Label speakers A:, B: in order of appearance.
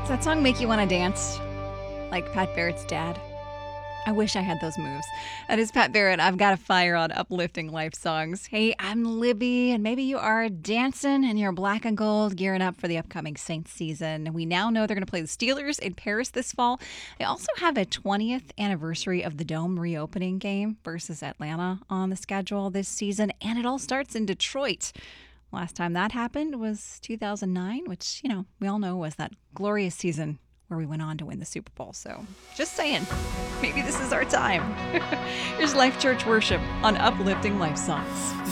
A: Does that song make you want to dance? Like Pat Barrett's dad? I wish I had those moves. That is Pat Barrett. I've got a fire on uplifting life songs. Hey, I'm Libby, and maybe you are dancing in your black and gold, gearing up for the upcoming Saints season. We now know they're going to play the Steelers in Paris this fall. They also have a 20th anniversary of the Dome reopening game versus Atlanta on the schedule this season, and it all starts in Detroit. Last time that happened was 2009, which, we all know was that glorious season where we went on to win the Super Bowl. So just saying, maybe this is our time. Here's Life Church Worship on Uplifting Life Songs.